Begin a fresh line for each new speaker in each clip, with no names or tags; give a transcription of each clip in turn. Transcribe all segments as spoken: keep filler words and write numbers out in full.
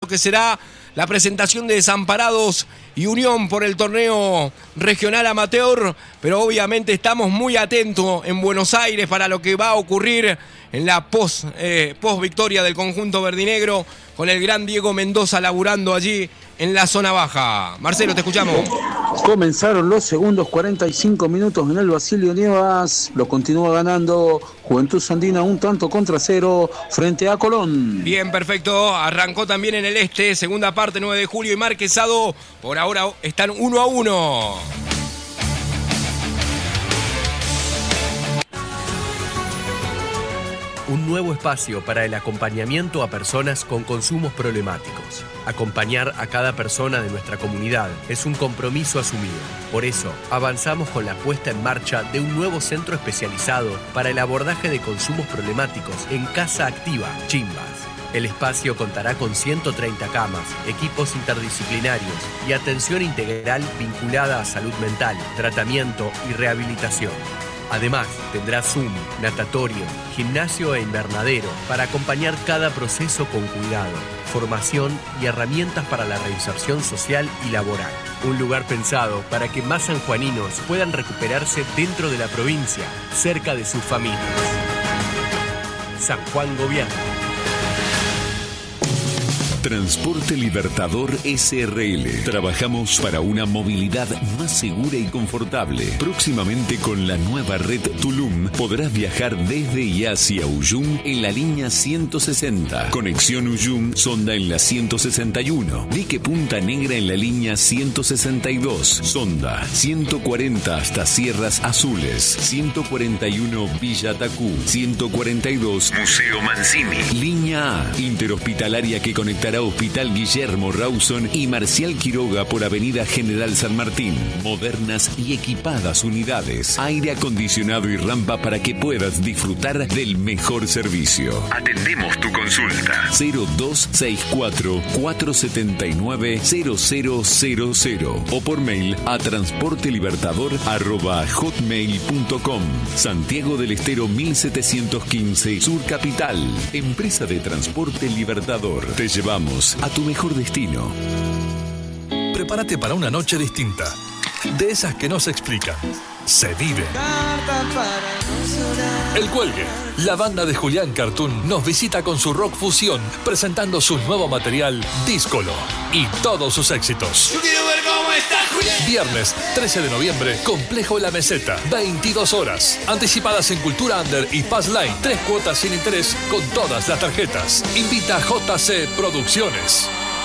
que será la presentación de Desamparados y Unión por el torneo regional amateur, pero obviamente estamos muy atentos en Buenos Aires para lo que va a ocurrir en la post, eh, post victoria del conjunto verdinegro, con el gran Diego Mendoza laburando allí en la zona baja. Marcelo, te escuchamos.
Comenzaron los segundos cuarenta y cinco minutos en el Basilio Nievas. Lo continúa ganando Juventud Sandina un tanto contra cero frente a Colón.
Bien, perfecto. Arrancó también en el este, segunda parte, nueve de julio y Marquesado. Por ahora están uno a uno.
Un nuevo espacio para el acompañamiento a personas con consumos problemáticos. Acompañar a cada persona de nuestra comunidad es un compromiso asumido. Por eso, avanzamos con la puesta en marcha de un nuevo centro especializado para el abordaje de consumos problemáticos en Casa Activa, Chimbas. El espacio contará con ciento treinta camas, equipos interdisciplinarios y atención integral vinculada a salud mental, tratamiento y rehabilitación. Además, tendrá Zoom, natatorio, gimnasio e invernadero para acompañar cada proceso con cuidado, formación y herramientas para la reinserción social y laboral. Un lugar pensado para que más sanjuaninos puedan recuperarse dentro de la provincia, cerca de sus familias. San Juan Gobierno.
Transporte Libertador S R L. Trabajamos para una movilidad más segura y confortable. Próximamente con la nueva red Tulum podrás viajar desde y hacia Uyum en la línea ciento sesenta. Conexión Uyum Sonda en la ciento sesenta y uno. Dique Punta Negra en la línea ciento sesenta y dos. Sonda ciento cuarenta hasta Sierras Azules. ciento cuarenta y uno Villa Tacú. ciento cuarenta y dos Museo Mancini. Línea A. Interhospitalaria que conectará Hospital Guillermo Rawson y Marcial Quiroga por Avenida General San Martín. Modernas y equipadas unidades, aire acondicionado y rampa para que puedas disfrutar del mejor servicio. Atendemos tu consulta. cero dos seis cuatro, cuatro siete nueve, cero cero cero cero o por mail a transportelibertador arroba hotmail punto com. Santiago del Estero mil setecientos quince, Sur Capital. Empresa de Transporte Libertador. Te llevamos a tu mejor destino.
Prepárate para una noche distinta. De esas que no se explican. Se vive. El Cuelgue, la banda de Julián Cartoon, nos visita con su rock fusión, presentando su nuevo material, Díscolo, y todos sus éxitos.
Yo quiero ver cómo está Julián.
Viernes trece de noviembre, Complejo La Meseta, veintidós horas. Anticipadas en Cultura Under y Pass Line, tres cuotas sin interés con todas las tarjetas. Invita J C Producciones.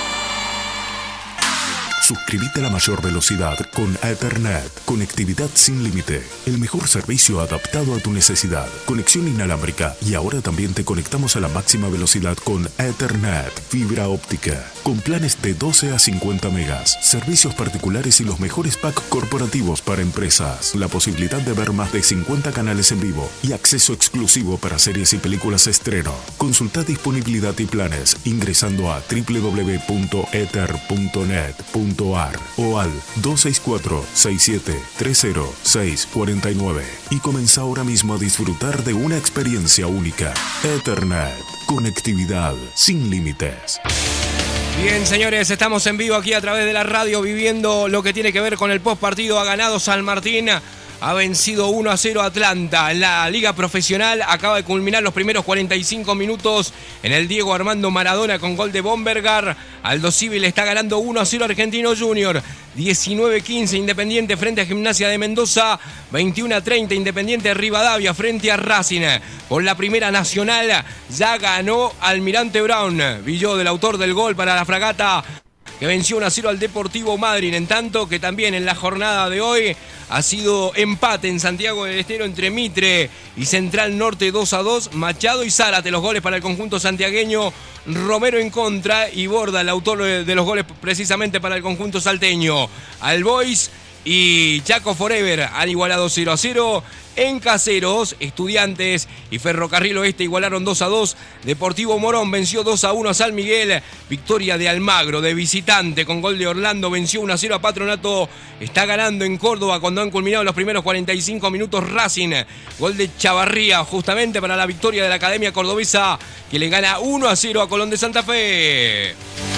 Suscríbete a la mayor velocidad con Ethernet. Conectividad sin límite. El mejor servicio adaptado a tu necesidad. Conexión inalámbrica. Y ahora también te conectamos a la máxima velocidad con Ethernet. Fibra óptica. Con planes de doce a cincuenta megas. Servicios particulares y los mejores packs corporativos para empresas. La posibilidad de ver más de cincuenta canales en vivo. Y acceso exclusivo para series y películas estreno. Consulta disponibilidad y planes ingresando a doble u doble u doble u punto ether punto net punto ar o al dos seis cuatro, seis siete tres cero, seis cuatro nueve y comienza ahora mismo a disfrutar de una experiencia única. Ethernet, conectividad sin límites.
Bien, señores, estamos en vivo aquí a través de la radio viviendo lo que tiene que ver con el post partido. Ha ganado San Martín, ha vencido uno a cero Atlanta. En la liga profesional acaba de culminar los primeros cuarenta y cinco minutos en el Diego Armando Maradona con gol de Bombergar. Aldo Civil está ganando uno a cero Argentino Junior. diecinueve quince Independiente frente a Gimnasia de Mendoza. veintiuno a treinta Independiente Rivadavia frente a Racing. Por la Primera Nacional ya ganó Almirante Brown. Villó, del autor del gol para la Fragata, que venció uno a cero al Deportivo Madryn, en tanto que también en la jornada de hoy ha sido empate en Santiago del Estero entre Mitre y Central Norte dos a dos. Machado y Zárate los goles para el conjunto santiagueño. Romero en contra y Borda, el autor de los goles precisamente para el conjunto salteño. Albois y Chaco Forever han igualado cero a cero. En Caseros, Estudiantes y Ferrocarril Oeste igualaron dos a dos. Deportivo Morón venció dos a uno a San Miguel. Victoria de Almagro de visitante con gol de Orlando. Venció uno a cero a Patronato. Está ganando en Córdoba cuando han culminado los primeros cuarenta y cinco minutos Racing. Gol de Chavarría justamente para la victoria de la Academia Cordobesa, que le gana uno a cero a Colón de Santa Fe.